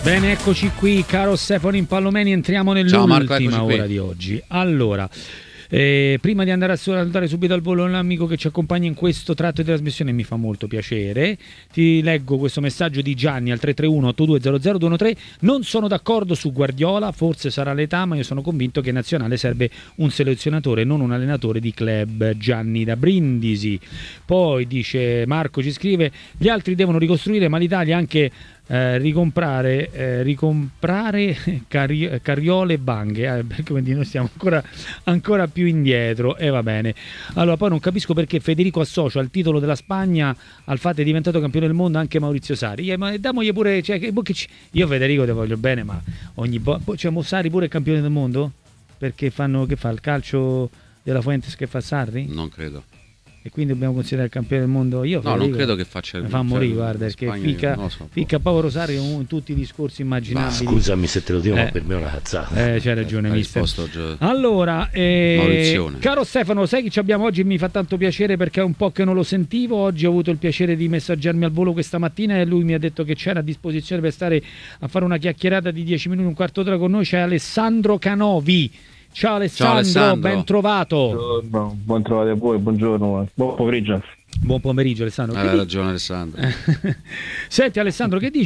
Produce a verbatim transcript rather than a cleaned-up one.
Bene, eccoci qui, caro Stefano Impallomeni, entriamo Ciao, Marco, nell'ultima ora qui. di oggi. Allora, eh, prima di andare a salutare subito al volo un amico che ci accompagna in questo tratto di trasmissione, mi fa molto piacere, ti leggo questo messaggio di Gianni al tre tre uno otto due zero zero due uno tre. Non sono d'accordo su Guardiola, forse sarà l'età, ma io sono convinto che in nazionale serve un selezionatore, non un allenatore di club. Gianni da Brindisi. Poi dice Marco, ci scrive, gli altri devono ricostruire, ma l'Italia anche Eh, ricomprare eh, ricomprare cari- carriole e banghe, eh, perché quindi noi stiamo ancora, ancora più indietro e va bene. Allora, poi non capisco perché Federico associa il titolo della Spagna al fatto che è diventato campione del mondo anche Maurizio Sarri. Eh, ma damogli pure, cioè, che, che ci... io Federico te voglio bene, ma ogni volta, cioè, mo Sarri pure è campione del mondo? Perché fanno, che fa il calcio della Fuentes che fa Sarri? Non credo. E quindi dobbiamo considerare il campione del mondo. Io No, Federico, non credo che faccia il mi fa morire, guarda, perché Spagna, ficca, non lo so, ficca Paolo Rosario in tutti i discorsi immaginabili. Ma scusami se te lo dico, Eh. ma per me è una cazzata. Eh, c'hai ragione, Ha mister. risposto Gio- Allora, eh, Maurizione. caro Stefano, sai chi ci abbiamo oggi? Mi fa tanto piacere perché è un po' che non lo sentivo. Oggi ho avuto il piacere di messaggiarmi al volo questa mattina e lui mi ha detto che c'era a disposizione per stare a fare una chiacchierata di dieci minuti, un quarto d'ora con noi. C'è Alessandro Canovi. Ciao Alessandro, Ciao, Alessandro. ben trovato. Buongiorno, buon trovate a voi, buongiorno, buon pomeriggio. Buon pomeriggio Alessandro. Che Hai di- ragione Alessandro. Senti Alessandro, che dici?